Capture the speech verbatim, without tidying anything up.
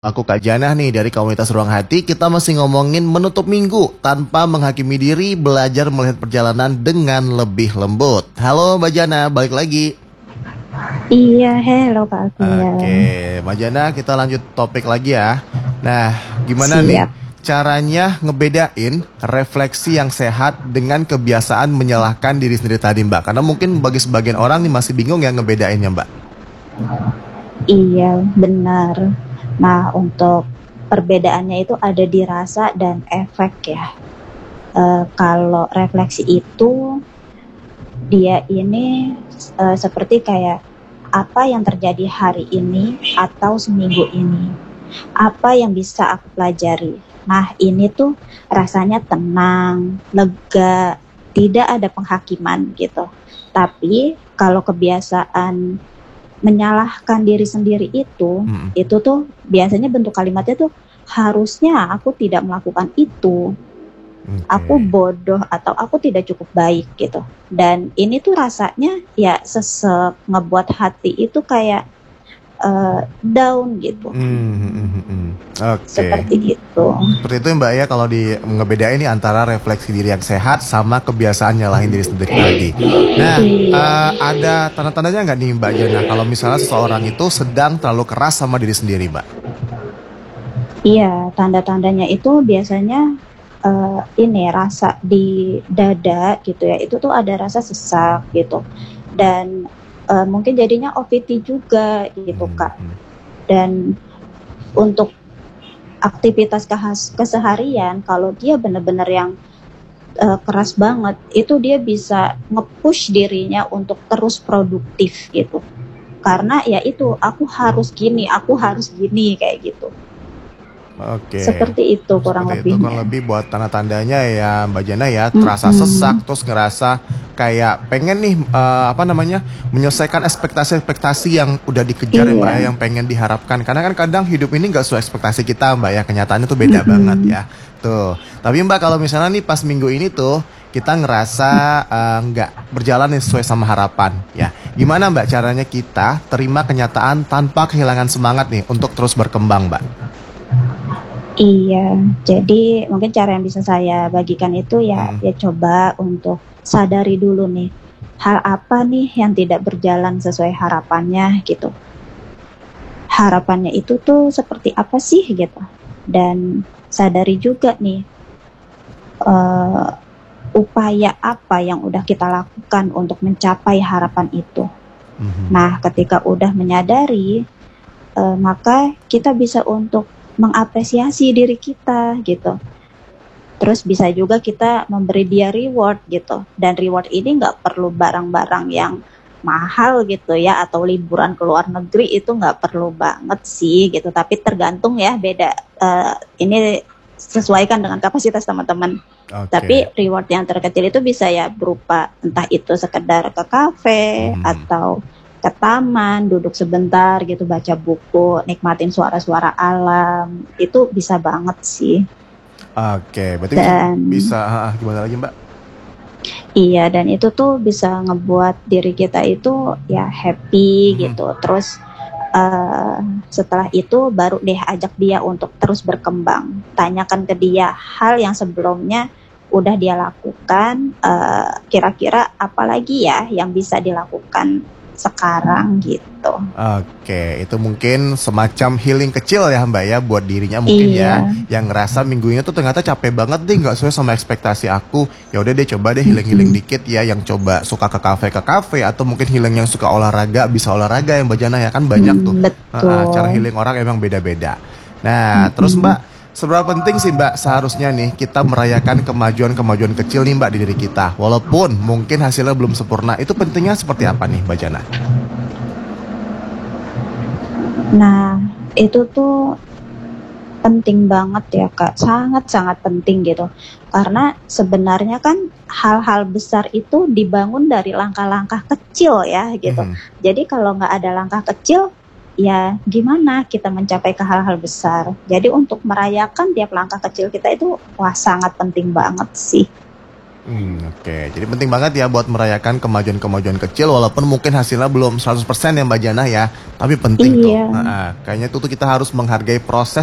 Aku Kak Jana nih dari komunitas Ruang Hati. Kita masih ngomongin menutup minggu tanpa menghakimi diri, belajar melihat perjalanan dengan lebih lembut. Halo Mbak Jana, balik lagi. Iya, hello Kak Oke, Alfian. Mbak Jana, kita lanjut topik lagi ya. Nah, gimana nih Siap. caranya ngebedain refleksi yang sehat dengan kebiasaan menyalahkan diri sendiri tadi Mbak? Karena mungkin bagi sebagian orang nih masih bingung ya ngebedainnya Mbak. Iya, benar. Nah, untuk perbedaannya itu ada di rasa dan efek ya. Eh, kalau refleksi itu dia ini eh, seperti kayak apa yang terjadi hari ini atau seminggu ini. Apa yang bisa aku pelajari. Nah, ini tuh rasanya tenang, lega, tidak ada penghakiman gitu. Tapi kalau kebiasaan menyalahkan diri sendiri itu, Hmm, itu tuh biasanya bentuk kalimatnya tuh harusnya aku tidak melakukan itu, aku oke. bodoh atau aku tidak cukup baik gitu. Dan ini tuh rasanya ya sesek ngebuat hati itu kayak uh, down gitu, Hmm, hmm, hmm, hmm, hmm. Oke. seperti itu. Seperti itu Mbak ya kalau di ngebedain ini antara refleksi diri yang sehat sama kebiasaan nyalahin diri sendiri tadi. Nah, eh, Iya, ada tanda-tandanya nggak nih Mbak Jana kalau misalnya seseorang itu sedang terlalu keras sama diri sendiri Mbak? iya, tanda-tandanya itu biasanya uh, ini rasa di dada gitu ya, itu tuh ada rasa sesak gitu. Dan uh, mungkin jadinya O V T juga gitu Hmm, Kak. hmm. Dan untuk aktivitas kehas- keseharian, kalau dia benar-benar yang uh, keras banget, itu dia bisa nge-push dirinya untuk terus produktif gitu. Karena ya itu, aku harus gini, aku harus gini kayak gitu. Oke. Seperti itu kurang Seperti itu kan lebihnya. lebih buat tanda-tandanya ya Mbak Jana ya terasa sesak Mm-mm. terus ngerasa kayak pengen nih eh, apa namanya menyelesaikan ekspektasi-ekspektasi yang udah dikejar ya Mbak ya Iya. yang pengen diharapkan karena kan kadang hidup ini nggak sesuai ekspektasi kita Mbak ya kenyataannya tuh beda banget Mm-mm. ya tuh tapi Mbak kalau misalnya nih pas minggu ini tuh kita ngerasa eh, nggak berjalan nih sesuai sama harapan ya gimana Mbak caranya kita terima kenyataan tanpa kehilangan semangat nih untuk terus berkembang Mbak. Iya, jadi mungkin cara yang bisa saya bagikan itu ya, Hmm, ya coba untuk sadari dulu nih, hal apa nih yang tidak berjalan sesuai harapannya gitu. Harapannya itu tuh seperti apa sih gitu. Dan sadari juga nih, uh, upaya apa yang udah kita lakukan untuk mencapai harapan itu. mhm. Nah, ketika udah menyadari, uh, maka kita bisa untuk mengapresiasi diri kita gitu. Terus bisa juga kita memberi dia reward gitu. Dan reward ini nggak perlu barang-barang yang mahal gitu ya, atau liburan ke luar negeri itu nggak perlu banget sih gitu. Tapi tergantung ya, beda. Uh, ini sesuaikan dengan kapasitas teman-teman. Oke. Tapi reward yang terkecil itu bisa ya berupa entah itu sekedar ke kafe Mhm. atau ke taman, duduk sebentar gitu, baca buku, nikmatin suara-suara alam. Itu bisa banget sih. Oke, berarti bisa Dan bisa heeh, gimana lagi, Mbak? iya, dan itu tuh bisa ngebuat diri kita itu ya happy Mhm. gitu. Terus uh, setelah itu baru deh ajak dia untuk terus berkembang. Tanyakan ke dia hal yang sebelumnya udah dia lakukan, uh, kira-kira apa lagi ya yang bisa dilakukan sekarang gitu. Oke, itu mungkin semacam healing kecil ya, Mbak, ya, buat dirinya mungkin ya, Iya. yang ngerasa minggunya tuh ternyata capek banget deh, nggak sesuai sama ekspektasi aku. Ya udah deh, coba deh healing-healing Mm-mm. dikit ya, yang coba suka ke kafe ke kafe atau mungkin healing yang suka olahraga bisa olahraga yang Mbak Jana ya kan banyak tuh. Mm, Heeh, cara betul. healing orang emang beda-beda. Nah, terus Mm-mm. Mbak, seberapa penting sih Mbak seharusnya nih kita merayakan kemajuan-kemajuan kecil nih Mbak di diri kita, walaupun mungkin hasilnya belum sempurna. Itu pentingnya seperti apa nih, Mbak Jana? Nah, itu tuh penting banget ya Kak, sangat-sangat penting gitu. Karena sebenarnya kan hal-hal besar itu dibangun dari langkah-langkah kecil ya gitu. Mhm. Jadi kalau nggak ada langkah kecil, ya gimana kita mencapai ke hal-hal besar. Jadi untuk merayakan tiap langkah kecil kita itu wah sangat penting banget sih. Hmm, oke. Jadi penting banget ya buat merayakan kemajuan-kemajuan kecil walaupun mungkin hasilnya belum seratus persen ya Mbak Jana ya. Tapi penting tuh. Iya. Nah, kayaknya itu tuh kita harus menghargai proses